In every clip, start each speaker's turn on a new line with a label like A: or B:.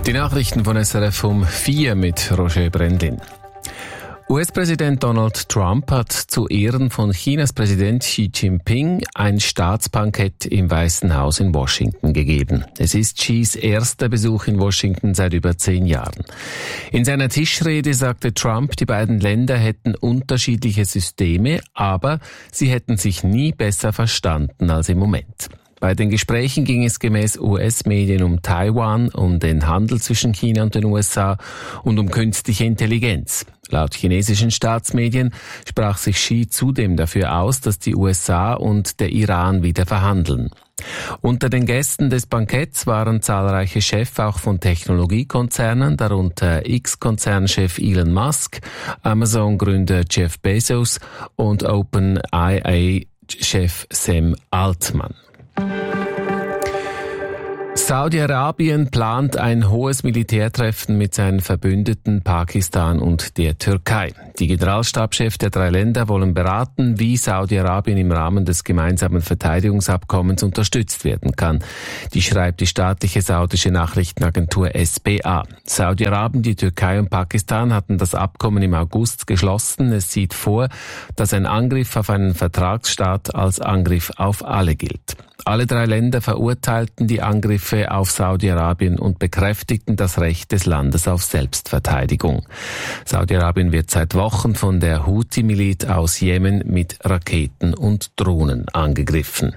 A: Die Nachrichten von SRF um 4 mit Roger Brendlin. US-Präsident Donald Trump hat zu Ehren von Chinas Präsident Xi Jinping ein Staatsbankett im Weißen Haus in Washington gegeben. Es ist Xis erster Besuch in Washington seit über 10 Jahren. In seiner Tischrede sagte Trump, die beiden Länder hätten unterschiedliche Systeme, aber sie hätten sich nie besser verstanden als im Moment. Bei den Gesprächen ging es gemäß US-Medien um Taiwan, um den Handel zwischen China und den USA und um künstliche Intelligenz. Laut chinesischen Staatsmedien sprach sich Xi zudem dafür aus, dass die USA und der Iran wieder verhandeln. Unter den Gästen des Banketts waren zahlreiche Chefs auch von Technologiekonzernen, darunter X-Konzernchef Elon Musk, Amazon-Gründer Jeff Bezos und OpenAI-Chef Sam Altman. Saudi-Arabien plant ein hohes Militärtreffen mit seinen Verbündeten Pakistan und der Türkei. Die Generalstabschefs der 3 Länder wollen beraten, wie Saudi-Arabien im Rahmen des gemeinsamen Verteidigungsabkommens unterstützt werden kann. Die schreibt die staatliche saudische Nachrichtenagentur SBA. Saudi-Arabien, die Türkei und Pakistan hatten das Abkommen im August geschlossen. Es sieht vor, dass ein Angriff auf einen Vertragsstaat als Angriff auf alle gilt. Alle 3 Länder verurteilten die Angriffe auf Saudi-Arabien und bekräftigten das Recht des Landes auf Selbstverteidigung. Saudi-Arabien wird seit Wochen von der Houthi-Miliz aus Jemen mit Raketen und Drohnen angegriffen.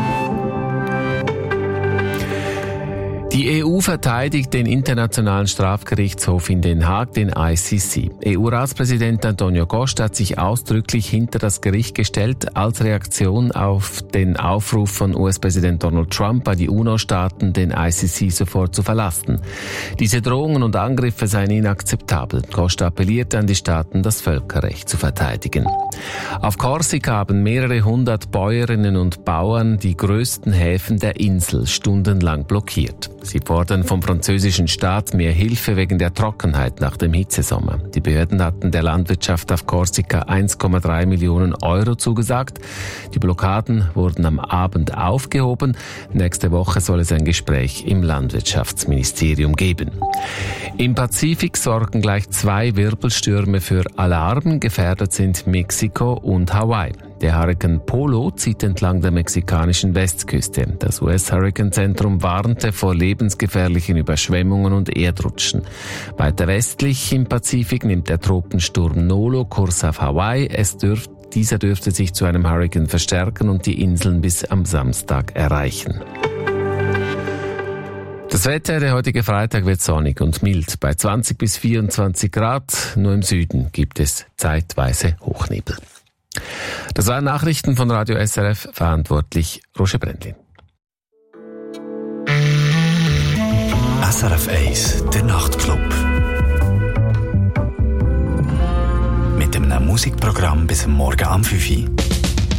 A: Die EU verteidigt den Internationalen Strafgerichtshof in Den Haag, den ICC. EU-Ratspräsident Antonio Costa hat sich ausdrücklich hinter das Gericht gestellt, als Reaktion auf den Aufruf von US-Präsident Donald Trump an die UNO-Staaten, den ICC sofort zu verlassen. Diese Drohungen und Angriffe seien inakzeptabel. Costa appellierte an die Staaten, das Völkerrecht zu verteidigen. Auf Korsika haben mehrere 100 Bäuerinnen und Bauern die größten Häfen der Insel stundenlang blockiert. Sie fordern vom französischen Staat mehr Hilfe wegen der Trockenheit nach dem Hitzesommer. Die Behörden hatten der Landwirtschaft auf Korsika 1,3 Millionen Euro zugesagt. Die Blockaden wurden am Abend aufgehoben. Nächste Woche soll es ein Gespräch im Landwirtschaftsministerium geben. Im Pazifik sorgen gleich 2 Wirbelstürme für Alarm. Gefährdet sind Mexiko und Hawaii. Der Hurrikan Polo zieht entlang der mexikanischen Westküste. Das US-Hurrikanzentrum warnte vor lebensgefährlichen Überschwemmungen und Erdrutschen. Weiter westlich im Pazifik nimmt der Tropensturm Nolo Kurs auf Hawaii. Dieser dürfte sich zu einem Hurrikan verstärken und die Inseln bis am Samstag erreichen. Das Wetter, der heutige Freitag, wird sonnig und mild. Bei 20 bis 24 Grad, nur im Süden gibt es zeitweise Hochnebel. Das waren Nachrichten von Radio SRF, verantwortlich Roger Brendlin.
B: SRF 1, der Nachtclub. Mit einem Musikprogramm bis Morgen am 5 Uhr.